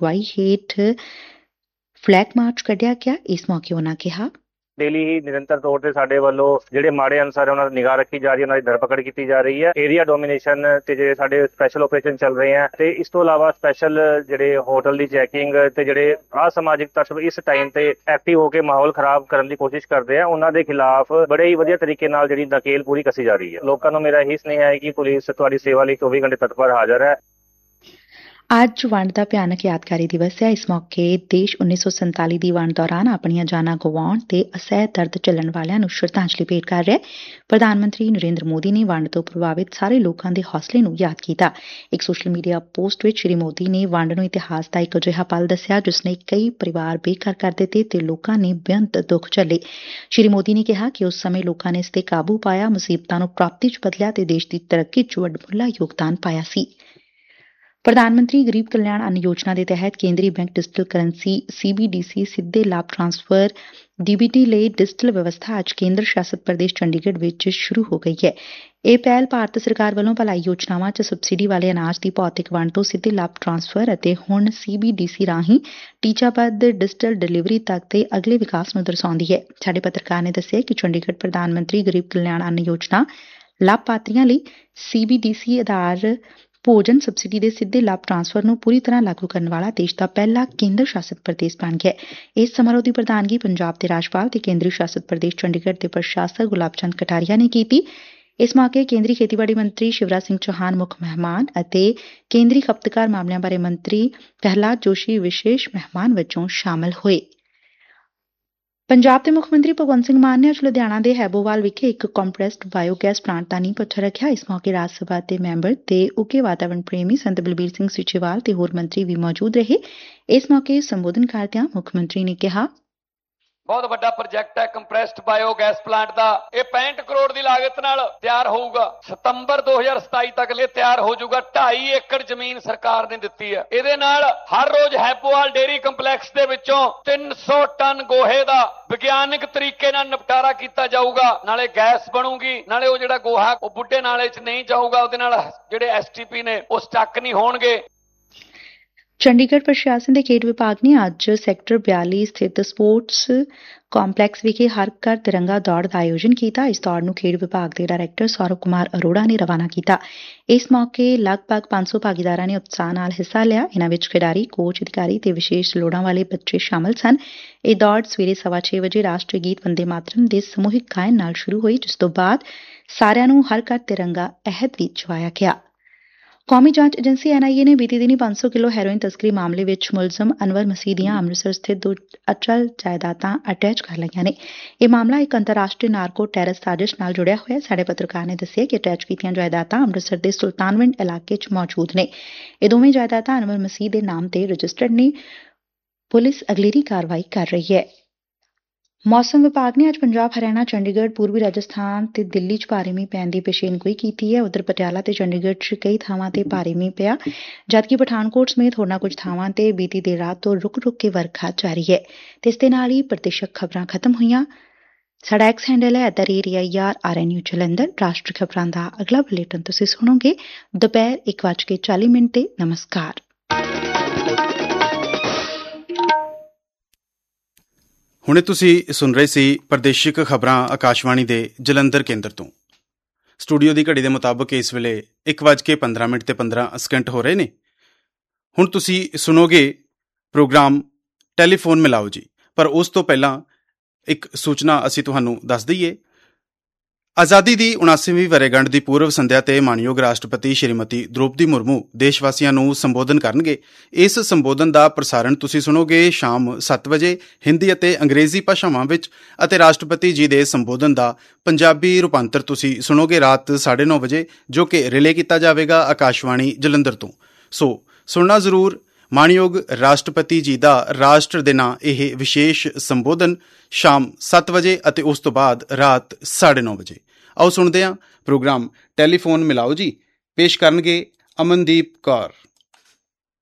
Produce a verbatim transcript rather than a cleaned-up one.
ਅਗਵਾਈ ਹੇਠ flag March ਕੱਢਿਆ ਗਿਆ। ਇਸ ਮੌਕੇ ਉਨ੍ਹਾਂ ਕਿਹਾ, ਡੇਲੀ ਹੀ ਨਿਰੰਤਰ ਤੌਰ ਤੇ ਸਾਡੇ ਵੱਲੋਂ ਜਿਹੜੇ ਮਾੜੇ ਅਨਸਰ ਉਹਨਾਂ ਦੀ ਨਿਗਾਹ ਰੱਖੀ ਜਾ ਰਹੀ ਹੈ, ਉਹਨਾਂ ਦੀ ਧਰਪਕੜ ਕੀਤੀ ਜਾ ਰਹੀ ਹੈ। ਏਰੀਆ ਡੋਮੀਨੇਸ਼ਨ ਤੇ ਜਿਹੜੇ ਸਾਡੇ ਸਪੈਸ਼ਲ ਆਪਰੇਸ਼ਨ ਚੱਲ ਰਹੇ ਆ ਤੇ ਇਸ ਤੋਂ ਇਲਾਵਾ ਸਪੈਸ਼ਲ ਜਿਹੜੇ ਹੋਟਲ ਦੀ ਚੈਕਿੰਗ ਤੇ ਜਿਹੜੇ ਅਸਮਾਜਿਕ ਤੱਤਵ ਇਸ ਟਾਈਮ ਤੇ ਐਕਟਿਵ ਹੋ ਕੇ ਮਾਹੌਲ ਖਰਾਬ ਕਰਨ ਦੀ ਕੋਸ਼ਿਸ਼ ਕਰਦੇ ਆ, ਉਹਨਾਂ ਦੇ ਖਿਲਾਫ ਬੜੇ ਹੀ ਵਧੀਆ ਤਰੀਕੇ ਨਾਲ ਜਿਹੜੀ ਨਕੇਲ ਪੂਰੀ ਕੱਸੀ ਜਾ ਰਹੀ ਹੈ। ਲੋਕਾਂ ਨੂੰ ਮੇਰਾ ਇਹੀ ਸੁਨੇਹਾ ਹੈ ਕਿ ਪੁਲਿਸ ਤੁਹਾਡੀ ਸੇਵਾ ਲਈ ਚੌਵੀ ਘੰਟੇ ਤਤਪਰ ਹਾਜ਼ਰ ਹੈ। ਅੱਜ ਵੰਡ ਦਾ ਭਿਆਨਕ ਯਾਦਗਾਰੀ ਦਿਵਸ ਹੈ। ਇਸ ਮੌਕੇ ਦੇਸ਼ ਉੱਨੀ ਸੌ ਸੰਤਾਲੀ ਦੀ ਵੰਡ ਦੌਰਾਨ ਆਪਣੀਆਂ ਜਾਨਾਂ ਗਵਾਉਣ ਤੇ ਅਸਹਿ ਦਰਦ ਝੱਲਣ ਵਾਲਿਆਂ ਨੂੰ ਸ਼ਰਧਾਂਜਲੀ ਭੇਟ ਕਰ ਰਿਹਾ ਹੈ। ਪ੍ਰਧਾਨ ਮੰਤਰੀ ਨਰਿੰਦਰ ਮੋਦੀ ਨੇ ਵੰਡ ਤੋਂ ਪ੍ਰਭਾਵਿਤ ਸਾਰੇ ਲੋਕਾਂ ਦੇ ਹੌਸਲੇ ਨੂੰ ਯਾਦ ਕੀਤਾ। ਇੱਕ ਸੋਸ਼ਲ ਮੀਡੀਆ ਪੋਸਟ ਵਿੱਚ ਸ੍ਰੀ ਮੋਦੀ ਨੇ ਵੰਡ ਨੂੰ ਇਤਿਹਾਸ ਦਾ ਇੱਕ ਅਜਿਹਾ ਪਲ ਦੱਸਿਆ ਜਿਸ ਨੇ ਕਈ ਪਰਿਵਾਰ ਬੇਘਰ ਕਰ ਦਿੱਤੇ ਤੇ ਲੋਕਾਂ ਨੇ ਬੇਅੰਤ ਦੁੱਖ ਝੱਲੇ। ਸ੍ਰੀ ਮੋਦੀ ਨੇ ਕਿਹਾ ਕਿ ਉਸ ਸਮੇਂ ਲੋਕਾਂ ਨੇ ਇਸ ਤੇ ਕਾਬੂ ਪਾਇਆ, ਮੁਸੀਬਤਾਂ ਨੂੰ ਪ੍ਰਾਪਤੀ ਚ ਬਦਲਿਆ ਤੇ ਦੇਸ਼ ਦੀ ਤਰੱਕੀ ਚ ਵੱਡਮੁੱਲਾ ਯੋਗਦਾਨ ਪਾਇਆ ਸੀ। ਪ੍ਰਧਾਨ ਮੰਤਰੀ ਗਰੀਬ ਕਲਿਆਣ ਅੰਨ ਯੋਜਨਾ ਦੇ ਤਹਿਤ ਕੇਂਦਰੀ bank digital currency C B D C ਸਿੱਧੇ ਲਾਭ ਟਰਾਂਸਫਰ ਡੀ ਬੀ ਟੀ ਲਈ ਡਿਜੀਟਲ ਵਿਵਸਥਾ ਅੱਜ ਕੇਂਦਰ ਸ਼ਾਸਤ ਪ੍ਰਦੇਸ਼ ਚੰਡੀਗੜ੍ਹ ਵਿੱਚ ਸ਼ੁਰੂ ਹੋ ਗਈ ਹੈ। ਇਹ ਪਹਿਲ ਭਾਰਤ ਸਰਕਾਰ ਵੱਲੋਂ ਭਲਾਈ ਯੋਜਨਾਵਾਂ ਚ ਸਬਸਿਡੀ ਵਾਲੇ ਅਨਾਜ ਦੀ ਭੌਤਿਕ ਵੰਡ ਤੋਂ ਸਿੱਧੇ ਲਾਭ ਟਰਾਂਸਫਰ ਅਤੇ ਹੁਣ ਸੀ ਬੀ ਡੀ ਸੀ ਰਾਹੀਂ ਟੀਚਾਬੱਧ ਡਿਜੀਟਲ ਡਿਲੀਵਰੀ ਤੱਕ ਦੇ ਅਗਲੇ ਵਿਕਾਸ ਨੂੰ ਦਰਸਾਉਂਦੀ ਹੈ। ਸਾਡੇ ਪੱਤਰਕਾਰ ਨੇ ਦੱਸਿਆ ਕਿ ਚੰਡੀਗੜ੍ਹ ਪ੍ਰਧਾਨ ਮੰਤਰੀ ਗਰੀਬ ਕਲਿਆਣ ਅੰਨ ਯੋਜਨਾ ਲਾਭਪਾਤਰੀਆਂ ਲਈ ਸੀ ਬੀ ਡੀ ਸੀ ਆਧਾਰ ਭੋਜਨ ਸਬਸਿਡੀ ਦੇ ਸਿੱਧੇ ਲਾਭ ਟਰਾਂਸਫਰ ਨੂੰ ਪੂਰੀ ਤਰ੍ਹਾਂ ਲਾਗੂ ਕਰਨ ਵਾਲਾ ਦੇਸ਼ ਦਾ ਪਹਿਲਾ ਕੇਂਦਰ ਸ਼ਾਸਤ ਪ੍ਰਦੇਸ਼ ਬਣ ਗਿਆ। ਇਸ ਸਮਾਰੋਹ ਦੀ ਪ੍ਰਧਾਨਗੀ ਪੰਜਾਬ ਦੇ ਰਾਜਪਾਲ ਤੇ ਕੇਂਦਰੀ ਸ਼ਾਸਤ ਪ੍ਰਦੇਸ਼ ਚੰਡੀਗੜ੍ਹ ਦੇ ਪ੍ਰਸ਼ਾਸਕ ਗੁਲਾਬ ਚੰਦ ਕਟਾਰੀਆ ਨੇ ਕੀਤੀ। ਇਸ ਮੌਕੇ ਕੇਂਦਰੀ ਖੇਤੀਬਾੜੀ ਮੰਤਰੀ ਸ਼ਿਵਰਾਜ ਸਿੰਘ ਚੌਹਾਨ ਮੁੱਖ ਮਹਿਮਾਨ ਅਤੇ ਕੇਂਦਰੀ ਖਪਤਕਾਰ ਮਾਮਲਿਆਂ ਬਾਰੇ ਮੰਤਰੀ ਪ੍ਰਹਿਲਾਦ ਜੋਸ਼ੀ ਵਿਸ਼ੇਸ਼ ਮਹਿਮਾਨ ਵਜੋਂ ਸ਼ਾਮਲ ਹੋਏ। ਪੰਜਾਬ ਦੇ ਮੁੱਖ ਮੰਤਰੀ ਭਗਵੰਤ ਸਿੰਘ ਮਾਨ ਨੇ ਅੱਜ ਲੁਧਿਆਣਾ ਦੇ ਹੈਬੋਵਾਲ ਵਿਖੇ ਇੱਕ ਕੰਪਰੈਸਡ ਬਾਇਓਗੈਸ ਪਲਾਂਟ ਦਾ ਨੀਂਹ ਪੱਥਰ ਰੱਖਿਆ। ਇਸ ਮੌਕੇ ਰਾਜ ਸਭਾ ਦੇ ਮੈਂਬਰ ਤੇ ਉੱਘੇ ਵਾਤਾਵਰਣ ਪ੍ਰੇਮੀ ਸੰਤ ਬਲਬੀਰ ਸਿੰਘ ਸੀਚੇਵਾਲ ਤੇ ਹੋਰ ਮੰਤਰੀ ਵੀ ਮੌਜੂਦ ਰਹੇ। ਇਸ ਮੌਕੇ ਸੰਬੋਧਨ ਕਰਦਿਆਂ ਮੁੱਖ ਮੰਤਰੀ ਨੇ ਕਿਹਾ, ਬਹੁਤ ਵੱਡਾ ਪ੍ਰੋਜੈਕਟ ਹੈ ਕੰਪਰੈਸਡ ਬਾਇਓਗੈਸ ਪਲਾਂਟ ਦਾ। ਇਹ ਪੈਂਹਠ ਕਰੋੜ ਦੀ ਲਾਗਤ ਨਾਲ ਤਿਆਰ ਹੋਊਗਾ। ਸਤੰਬਰ ਦੋ ਹਜ਼ਾਰ ਸਤਾਈ ਤੱਕ ਇਹ ਤਿਆਰ ਹੋ ਜਾਊਗਾ। ਢਾਈ ਏਕੜ ਜ਼ਮੀਨ ਸਰਕਾਰ ਨੇ ਦਿੱਤੀ ਹੈ। ਇਹਦੇ ਨਾਲ ਹਰ ਰੋਜ਼ ਹੈਪੋਵਾਲ ਡੇਅਰੀ ਕੰਪਲੈਕਸ ਦੇ ਵਿੱਚੋਂ ਤਿੰਨ ਸੌ ਟਨ ਗੋਹੇ ਦਾ ਵਿਗਿਆਨਕ ਤਰੀਕੇ ਨਾਲ ਨਿਪਟਾਰਾ ਕੀਤਾ ਜਾਊਗਾ। ਨਾਲੇ ਗੈਸ ਬਣੂਗੀ, ਨਾਲੇ ਉਹ ਜਿਹੜਾ ਗੋਹਾ ਉਹ ਬੁੱਢੇ ਨਾਲੇ 'ਚ ਨਹੀਂ ਜਾਊਗਾ। ਉਹਦੇ ਨਾਲ ਜਿਹੜੇ ਐਸ ਟੀ ਪੀ ਨੇ ਉਹ ਸਟੱਕ ਨਹੀਂ ਹੋਣਗੇ। ਚੰਡੀਗੜ੍ਹ ਪ੍ਰਸ਼ਾਸਨ ਦੇ ਖੇਡ ਵਿਭਾਗ ਨੇ ਅੱਜ ਸੈਕਟਰ ਬਿਆਲੀ ਸਥਿਤ ਸਪੋਰਟਸ ਕੰਪਲੈਕਸ ਵਿਖੇ ਹਰ ਘਰ ਤਿਰੰਗਾ ਦੌੜ ਦਾ ਆਯੋਜਨ ਕੀਤਾ। ਇਸ ਦੌੜ ਨੂੰ ਖੇਡ ਵਿਭਾਗ ਦੇ ਡਾਇਰੈਕਟਰ ਸੌਰਵ ਕੁਮਾਰ ਅਰੋੜਾ ਨੇ ਰਵਾਨਾ ਕੀਤਾ। ਇਸ ਮੌਕੇ ਲਗਭਗ ਪੰਜ ਸੌ ਭਾਗੀਦਾਰਾਂ ਨੇ ਉਤਸ਼ਾਹ ਨਾਲ ਹਿੱਸਾ ਲਿਆ। ਇਹਨਾਂ ਵਿੱਚ ਖਿਡਾਰੀ, ਕੋਚ, ਅਧਿਕਾਰੀ ਤੇ ਵਿਸ਼ੇਸ਼ ਲੋੜਾਂ ਵਾਲੇ ਬੱਚੇ ਸ਼ਾਮਲ ਸਨ। ਇਹ ਦੌੜ ਸਵੇਰੇ ਸਵਾ ਛੇ ਵਜੇ ਰਾਸ਼ਟਰੀ ਗੀਤ ਵੰਦੇ ਮਾਤਰਮ ਦੇ ਸਮੂਹਿਕ ਗਾਇਨ ਨਾਲ ਸ਼ੁਰੂ ਹੋਈ, ਜਿਸ ਤੋਂ ਬਾਅਦ ਸਾਰਿਆਂ ਨੂੰ ਹਰ ਘਰ ਤਿਰੰਗਾ ਅਹਿਦ ਵੀ ਚੁਕਾਇਆ ਗਿਆ। ਕੌਮੀ ਜਾਂਚ ਏਜੰਸੀ ਐਨ ਆਈ ਏ ਨੇ ਬੀਤੀ ਦਿਨੀ ਪੰਜ ਸੌ ਕਿਲੋ ਹੈਰੋਇਨ ਤਸਕਰੀ ਮਾਮਲੇ ਵਿੱਚ ਮੁਲਜ਼ਮ ਅਨਵਰ ਮਸੀਹ ਦੀਆਂ ਅੰਮ੍ਰਿਤਸਰ ਸਥਿਤ ਦੋ ਅਚਲ ਜਾਇਦਾਦਾਂ ਅਟੈਚ ਕਰ ਲਈਆਂ ਨੇ। ਇਹ ਮਾਮਲਾ ਇੱਕ ਅੰਤਰਰਾਸ਼ਟਰੀ ਨਾਰਕੋ ਟੈਰਰਿਸਟ ਸਾਜ਼ਿਸ਼ ਨਾਲ ਜੁੜਿਆ ਹੋਇਆ। ਸਾਡੇ ਪੱਤਰਕਾਰ ਨੇ ਦੱਸਿਆ ਕਿ ਅਟੈਚ ਕੀਤੀਆਂ ਜਾਇਦਾਦਾਂ ਅੰਮ੍ਰਿਤਸਰ ਦੇ ਸੁਲਤਾਨਵਿੰਡ ਇਲਾਕੇ 'ਚ ਮੌਜੂਦ ਨੇ। ਇਹ ਦੋਵੇਂ ਜਾਇਦਾਦਾਂ ਅਨਵਰ ਮਸੀਹ ਦੇ ਨਾਮ ਤੇ ਰਜਿਸਟਰਡ ਨੇ। ਪੁਲਿਸ ਅਗਲੇਰੀ ਕਾਰਵਾਈ ਕਰ ਰਹੀ ਹੈ। ਮੌਸਮ ਵਿਭਾਗ ਨੇ ਅੱਜ ਪੰਜਾਬ, ਹਰਿਆਣਾ, ਚੰਡੀਗੜ੍ਹ, ਪੂਰਬੀ ਰਾਜਸਥਾਨ ਤੇ ਦਿੱਲੀ 'ਚ ਭਾਰੀ ਮੀਂਹ ਪੈਣ ਦੀ ਪੇਸ਼ੀਨਗੋਈ ਕੀਤੀ ਹੈ। ਉਧਰ ਪਟਿਆਲਾ ਤੇ ਚੰਡੀਗੜ੍ਹ 'ਚ ਕਈ ਥਾਵਾਂ ਤੇ ਭਾਰੀ ਮੀਂਹ ਪਿਆ, ਜਦਕਿ ਪਠਾਨਕੋਟ ਸਮੇਤ ਹੋਰਨਾਂ ਕੁਝ ਥਾਵਾਂ ਤੇ ਬੀਤੀ ਦੇਰ ਰਾਤ ਤੋਂ ਰੁਕ ਰੁਕ ਕੇ ਵਰਖਾ ਜਾਰੀ ਹੈ। ਤੇ ਇਸ ਦੇ ਨਾਲ ਹੀ ਪ੍ਰਤੀਸ਼ਤ ਖਬਰਾਂ ਖਤਮ ਹੋਈਆਂ। ਸਾਡਾ ਐਕਸ ਹੈਂਡਲ ਹੈ at the rate A I R R N U Jalandhar. ਰਾਸ਼ਟਰੀ ਖਬਰਾਂ ਦਾ ਅਗਲਾ ਬੁਲੇਟਿਨ ਤੁਸੀਂ ਸੁਣੋਗੇ ਦੁਪਹਿਰ ਇੱਕ ਵੱਜ ਕੇ ਚਾਲੀ ਮਿੰਟ ਤੇ। ਨਮਸਕਾਰ। ਹੁਣੇ ਤੁਸੀਂ ਸੁਣ ਰਹੇ ਸੀ ਪ੍ਰਦੇਸ਼ਿਕ ਖਬਰਾਂ ਆਕਾਸ਼ਵਾਣੀ ਦੇ ਜਲੰਧਰ ਕੇਂਦਰ ਤੋਂ। ਸਟੂਡੀਓ ਦੀ ਘੜੀ ਦੇ ਮੁਤਾਬਕ ਇਸ ਵੇਲੇ ਇੱਕ ਵੱਜ ਕੇ ਪੰਦਰਾਂ ਮਿੰਟ ਤੇ ਪੰਦਰਾਂ ਸਕਿੰਟ ਹੋ ਰਹੇ ਨੇ। ਹੁਣ ਤੁਸੀਂ ਸੁਣੋਗੇ ਪ੍ਰੋਗਰਾਮ ਟੈਲੀਫੋਨ ਮਿਲਾਓ ਜੀ, ਪਰ ਉਸ ਤੋਂ ਪਹਿਲਾਂ ਇੱਕ ਸੂਚਨਾ ਅਸੀਂ ਤੁਹਾਨੂੰ ਦੱਸ ਦਈਏ। ਆਜ਼ਾਦੀ ਦੀ ਉਣਾਸੀਵੀਂ ਵਰ੍ਹੇਗੰਢ ਦੀ ਪੂਰਵ ਸੰਧਿਆ ਤੇ ਮਾਨਯੋਗ ਰਾਸ਼ਟਰਪਤੀ ਸ਼੍ਰੀਮਤੀ ਦ੍ਰੋਪਦੀ ਮੁਰਮੂ ਦੇਸ਼ ਵਾਸੀਆਂ ਨੂੰ ਸੰਬੋਧਨ ਕਰਨਗੇ। ਇਸ ਸੰਬੋਧਨ ਦਾ ਪ੍ਰਸਾਰਣ ਤੁਸੀਂ ਸੁਣੋਗੇ ਸ਼ਾਮ ਸੱਤ ਵਜੇ ਹਿੰਦੀ ਅਤੇ ਅੰਗਰੇਜ਼ੀ ਭਾਸ਼ਾਵਾਂ ਵਿੱਚ, ਅਤੇ ਰਾਸ਼ਟਰਪਤੀ ਜੀ ਦੇ ਸੰਬੋਧਨ ਦਾ ਪੰਜਾਬੀ ਰੂਪਾਂਤਰ ਤੁਸੀਂ ਸੁਣੋਗੇ ਰਾਤ ਸਾਢੇ ਨੌ ਵਜੇ, ਜੋ ਕਿ ਰਿਲੇ ਕੀਤਾ ਜਾਵੇਗਾ ਆਕਾਸ਼ਵਾਣੀ ਜਲੰਧਰ ਤੋਂ। ਸੋ ਸੁਣਨਾ ਜ਼ਰੂਰ ਮਾਣਯੋਗ ਰਾਸ਼ਟਰਪਤੀ ਜੀ ਦਾ ਰਾਸ਼ਟਰ ਦੇ ਨਾਂ ਇਹ ਵਿਸ਼ੇਸ਼ ਸੰਬੋਧਨ ਸ਼ਾਮ ਸੱਤ ਵਜੇ ਅਤੇ ਉਸ ਤੋਂ ਬਾਅਦ ਰਾਤ ਸਾਢੇ ਨੌ ਵਜੇ। ਆਓ ਸੁਣਦੇ ਹਾਂ ਪ੍ਰੋਗਰਾਮ ਟੈਲੀਫੋਨ ਮਿਲਾਓ ਜੀ। ਪੇਸ਼ ਕਰਨਗੇ ਅਮਨਦੀਪ ਕੌਰ।